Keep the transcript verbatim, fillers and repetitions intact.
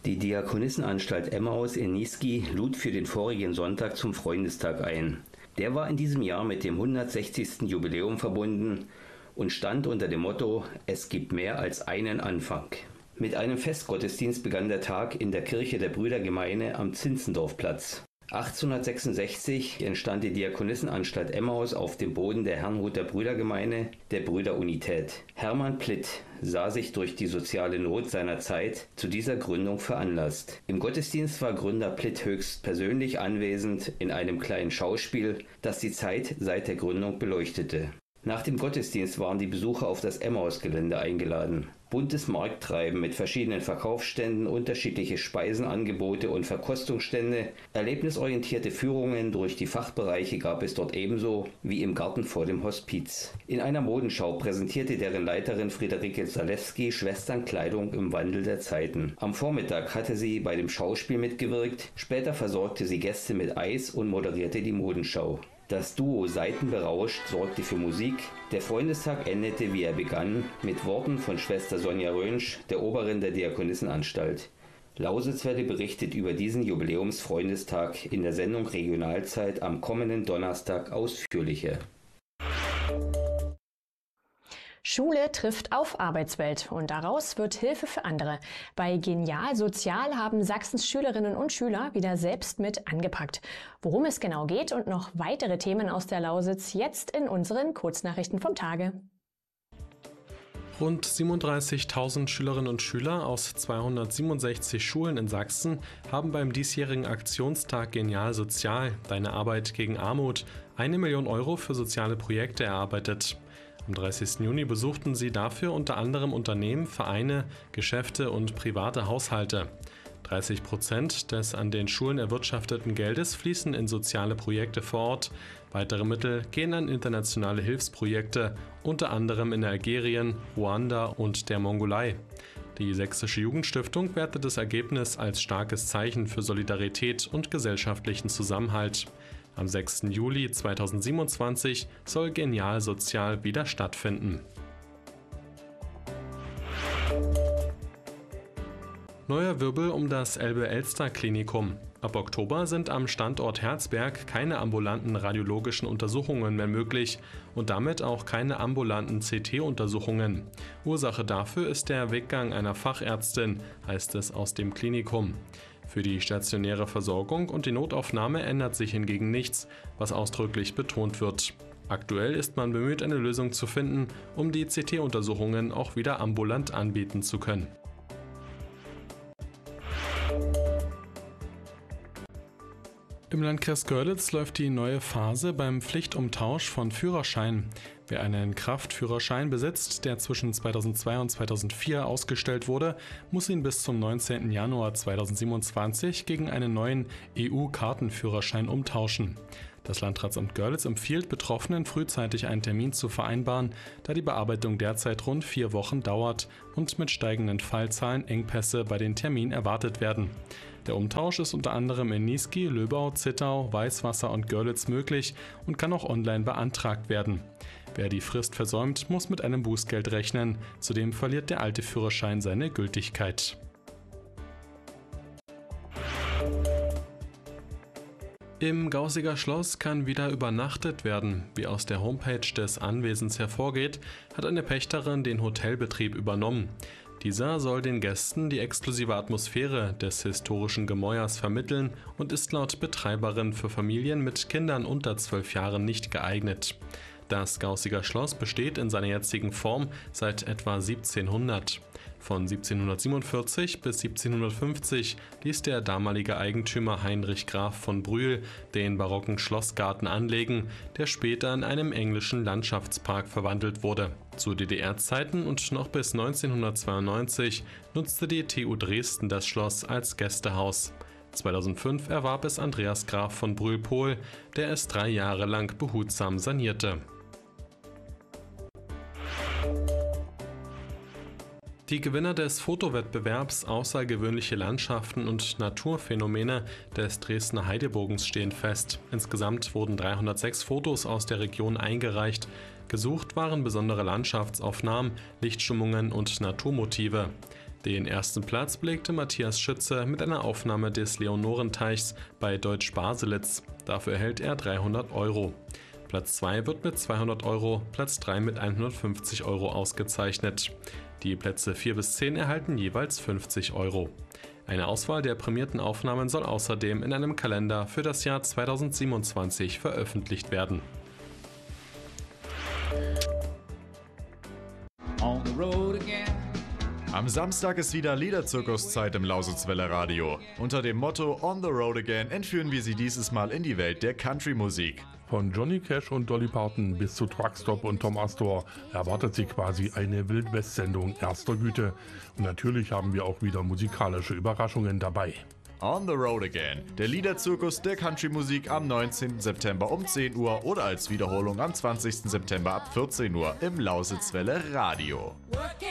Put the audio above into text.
Die Diakonissenanstalt Emmaus in Niesky lud für den vorigen Sonntag zum Freundestag ein. Der war in diesem Jahr mit dem hundertsechzigsten Jubiläum verbunden und stand unter dem Motto „Es gibt mehr als einen Anfang“. Mit einem Festgottesdienst begann der Tag in der Kirche der Brüdergemeine am Zinzendorfplatz. achtzehnhundertsechsundsechzig entstand die Diakonissenanstalt Emmaus auf dem Boden der Herrnhuter Brüdergemeine, der Brüderunität. Hermann Plitt sah sich durch die soziale Not seiner Zeit zu dieser Gründung veranlasst. Im Gottesdienst war Gründer Plitt höchst persönlich anwesend in einem kleinen Schauspiel, das die Zeit seit der Gründung beleuchtete. Nach dem Gottesdienst waren die Besucher auf das Emmaus-Gelände eingeladen. Buntes Markttreiben mit verschiedenen Verkaufsständen, unterschiedliche Speisenangebote und Verkostungsstände, erlebnisorientierte Führungen durch die Fachbereiche gab es dort ebenso wie im Garten vor dem Hospiz. In einer Modenschau präsentierte deren Leiterin Friederike Zalewski Schwesternkleidung im Wandel der Zeiten. Am Vormittag hatte sie bei dem Schauspiel mitgewirkt, später versorgte sie Gäste mit Eis und moderierte die Modenschau. Das Duo Saitenberauscht sorgte für Musik. Der Freundestag endete, wie er begann, mit Worten von Schwester Sonja Rönsch, der Oberin der Diakonissenanstalt. Lausitzwelle berichtet über diesen Jubiläumsfreundestag in der Sendung Regionalzeit am kommenden Donnerstag ausführlicher. Schule trifft auf Arbeitswelt und daraus wird Hilfe für andere. Bei Genial Sozial haben Sachsens Schülerinnen und Schüler wieder selbst mit angepackt. Worum es genau geht und noch weitere Themen aus der Lausitz jetzt in unseren Kurznachrichten vom Tage. Rund siebenunddreißigtausend Schülerinnen und Schüler aus zweihundertsiebenundsechzig Schulen in Sachsen haben beim diesjährigen Aktionstag Genial Sozial, deine Arbeit gegen Armut, eine Million Euro für soziale Projekte erarbeitet. Am dreißigsten Juni besuchten sie dafür unter anderem Unternehmen, Vereine, Geschäfte und private Haushalte. dreißig Prozent des an den Schulen erwirtschafteten Geldes fließen in soziale Projekte vor Ort. Weitere Mittel gehen an internationale Hilfsprojekte, unter anderem in Algerien, Ruanda und der Mongolei. Die Sächsische Jugendstiftung wertet das Ergebnis als starkes Zeichen für Solidarität und gesellschaftlichen Zusammenhalt. Am sechsten Juli zweitausendsiebenundzwanzig soll Genial Sozial wieder stattfinden. Neuer Wirbel um das Elbe-Elster-Klinikum. Ab Oktober sind am Standort Herzberg keine ambulanten radiologischen Untersuchungen mehr möglich und damit auch keine ambulanten C T-Untersuchungen. Ursache dafür ist der Weggang einer Fachärztin, heißt es aus dem Klinikum. Für die stationäre Versorgung und die Notaufnahme ändert sich hingegen nichts, was ausdrücklich betont wird. Aktuell ist man bemüht, eine Lösung zu finden, um die C T-Untersuchungen auch wieder ambulant anbieten zu können. Im Landkreis Görlitz läuft die neue Phase beim Pflichtumtausch von Führerschein. Wer einen Kraftführerschein besitzt, der zwischen zweitausendzwei und zweitausendvier ausgestellt wurde, muss ihn bis zum neunzehnten Januar zweitausendsiebenundzwanzig gegen einen neuen E U-Kartenführerschein umtauschen. Das Landratsamt Görlitz empfiehlt Betroffenen frühzeitig einen Termin zu vereinbaren, da die Bearbeitung derzeit rund vier Wochen dauert und mit steigenden Fallzahlen Engpässe bei den Terminen erwartet werden. Der Umtausch ist unter anderem in Niesky, Löbau, Zittau, Weißwasser und Görlitz möglich und kann auch online beantragt werden. Wer die Frist versäumt, muss mit einem Bußgeld rechnen. Zudem verliert der alte Führerschein seine Gültigkeit. Im Gausiger Schloss kann wieder übernachtet werden. Wie aus der Homepage des Anwesens hervorgeht, hat eine Pächterin den Hotelbetrieb übernommen. Dieser soll den Gästen die exklusive Atmosphäre des historischen Gemäuers vermitteln und ist laut Betreiberin für Familien mit Kindern unter zwölf Jahren nicht geeignet. Das Gausiger Schloss besteht in seiner jetzigen Form seit etwa siebzehnhundert. Von siebzehnhundertsiebenundvierzig bis siebzehnhundertfünfzig ließ der damalige Eigentümer Heinrich Graf von Brühl den barocken Schlossgarten anlegen, der später in einem englischen Landschaftspark verwandelt wurde. Zu D D R-Zeiten und noch bis neunzehnhundertzweiundneunzig nutzte die T U Dresden das Schloss als Gästehaus. zweitausendfünf erwarb es Andreas Graf von Brühl-Pohl, der es drei Jahre lang behutsam sanierte. Die Gewinner des Fotowettbewerbs Außergewöhnliche Landschaften und Naturphänomene des Dresdner Heidebogens stehen fest. Insgesamt wurden dreihundertsechs Fotos aus der Region eingereicht. Gesucht waren besondere Landschaftsaufnahmen, Lichtstimmungen und Naturmotive. Den ersten Platz belegte Matthias Schütze mit einer Aufnahme des Leonorenteichs bei Deutsch Baselitz. Dafür erhält er dreihundert Euro. Platz zwei wird mit zweihundert Euro, Platz drei mit hundertfünfzig Euro ausgezeichnet. Die Plätze vier bis zehn erhalten jeweils fünfzig Euro. Eine Auswahl der prämierten Aufnahmen soll außerdem in einem Kalender für das Jahr zweitausendsiebenundzwanzig veröffentlicht werden. On the road again. Am Samstag ist wieder Liederzirkuszeit im Lausitzwelle Radio. Unter dem Motto On the Road Again entführen wir Sie dieses Mal in die Welt der Country-Musik. Von Johnny Cash und Dolly Parton bis zu Truckstop und Tom Astor erwartet Sie quasi eine Wildwest-Sendung erster Güte. Und natürlich haben wir auch wieder musikalische Überraschungen dabei. On the Road Again, der Liederzirkus der Country-Musik am neunzehnten September um zehn Uhr oder als Wiederholung am zwanzigsten September ab vierzehn Uhr im Lausitzwelle Radio.